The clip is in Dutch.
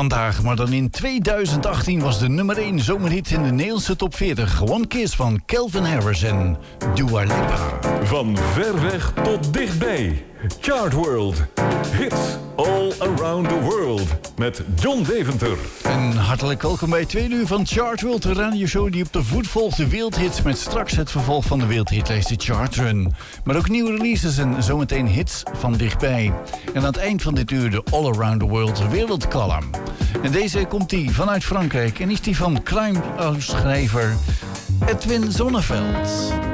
vandaag, maar dan in 2018 was de nummer 1 zomerhit in de Nederlandse top 40. One Kiss van Calvin Harris en Dua Lipa. Van ver weg tot dichtbij. Chart World. Hits all around the world. Met John Deventer. En hartelijk welkom bij 2 uur van Chart World, de radioshow die op de voet volgt de wereldhits met straks het vervolg van de wereldhitlijst, de Chart Run. Maar ook nieuwe releases en zometeen hits van dichtbij. En aan het eind van dit uur de All Around the World wereldcolumn. En deze komt die vanuit Frankrijk en is die van crime-schrijver Edwin Zonneveld.